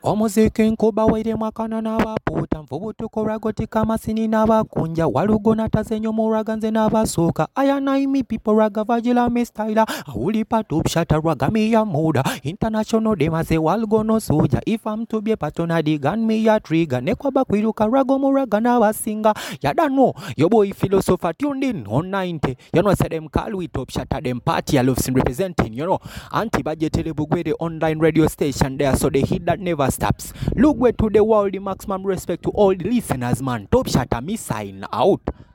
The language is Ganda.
Omuziki nkuba waire mwakana n'abapuuta nvubu tukora gotika masini n'abakunja walugona tazenyo muraganze n'abasooka ayanaimi people raga vagila me styler awulipa top shata raga me ya muda international demaze walgono soja if I'm to be a patona di gun me ya trigger nekwaba kwiruka rago muraga n'abasinga yadano your boy philosopher tuned in on 90 you know say them call we top shata them party I love sin representing you know anti-budgetary bugwede online radio station there so the hit that never stops. Look way to the world, the maximum respect to all the listeners, man. Top shot, me sign out.